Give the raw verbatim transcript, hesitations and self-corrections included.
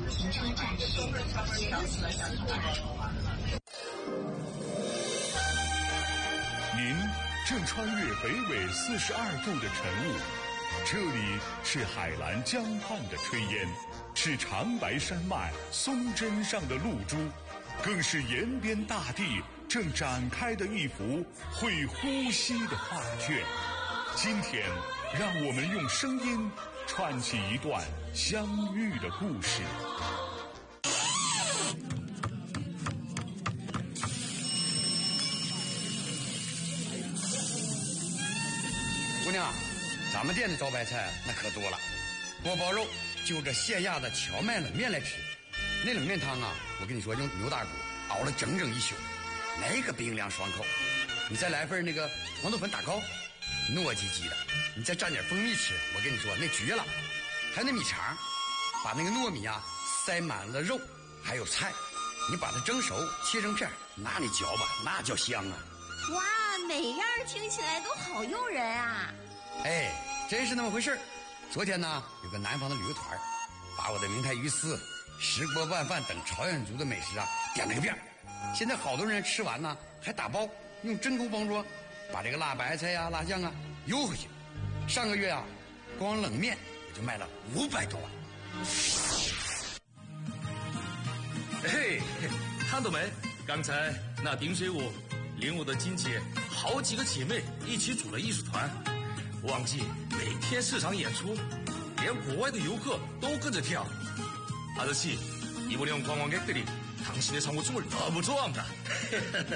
停车站是连锁西站。 您正穿越北纬四十二度的晨雾，这里是海蓝江畔的炊烟，是长白山脉松针上的露珠，更是延边大地正展开的一幅会呼吸的画卷。今天，让我们用声音串起一段相遇的故事。 姑娘，咱们店的招牌菜那可多了，锅包肉就着咸鸭的荞麦冷面来吃。那冷面汤啊，我跟你说，用牛大骨熬了整整一宿，那个冰凉爽口。你再来份那个黄豆粉打糕，糯叽叽的，你再蘸点蜂蜜吃，我跟你说那绝了。还有那米肠，把那个糯米啊塞满了肉，还有菜，你把它蒸熟切成片，那你嚼吧，那叫香啊。 哇，每样听起来都好诱人啊！ 哎，真是那么回事。昨天呢，有个南方的旅游团，把我的明太鱼丝、石锅拌饭等朝鲜族的美食啊点了个遍。现在好多人吃完呢，还打包用真空包装，把这个辣白菜呀、辣酱啊邮回去。上个月啊，光冷面也就卖了五百多万。 嘿，看到没？刚才那冰水舞领我的亲戚好几个姐妹一起组了艺术团，忘记每天市场演出，连国外的游客都跟着跳。아저씨, 이번에 온 관광객들이 당신의 성우 춤을 너무 좋아합니다.